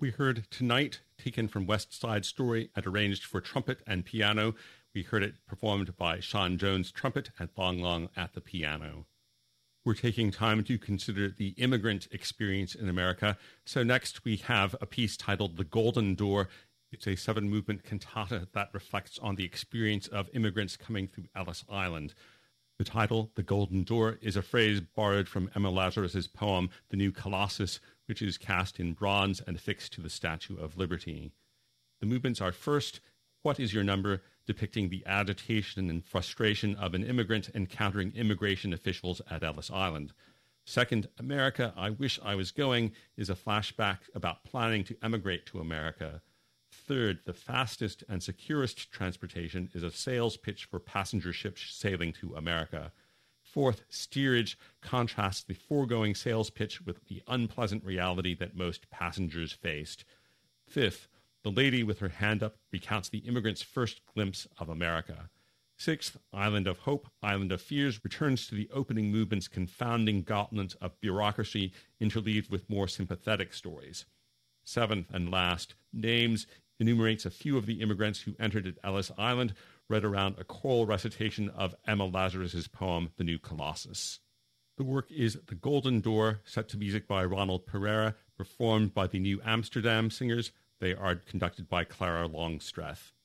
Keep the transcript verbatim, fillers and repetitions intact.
we heard Tonight, taken from West Side Story and arranged for trumpet and piano. We heard it performed by Sean Jones trumpet and Long Long at the piano. We're taking time to consider the immigrant experience in America. So next we have a piece titled The Golden Door. It's a seven-movement cantata that reflects on the experience of immigrants coming through Ellis Island. The title, The Golden Door, is a phrase borrowed from Emma Lazarus's poem, The New Colossus, which is cast in bronze and affixed to the Statue of Liberty. The movements are first, What is Your Number?, depicting the agitation and frustration of an immigrant encountering immigration officials at Ellis Island. Second, America, I Wish I Was Going, is a flashback about planning to emigrate to America. Third, the fastest and securest transportation is a sales pitch for passenger ships sailing to America. Fourth, Steerage contrasts the foregoing sales pitch with the unpleasant reality that most passengers faced. Fifth, The Lady with Her Hand Up recounts the immigrant's first glimpse of America. Sixth, Island of Hope, Island of Fears returns to the opening movement's confounding gauntlet of bureaucracy interleaved with more sympathetic stories. Seventh and last, Names enumerates a few of the immigrants who entered at Ellis Island, read around a choral recitation of Emma Lazarus's poem, The New Colossus. The work is The Golden Door, set to music by Ronald Pereira, performed by the New Amsterdam Singers. They are conducted by Clara Longstreth.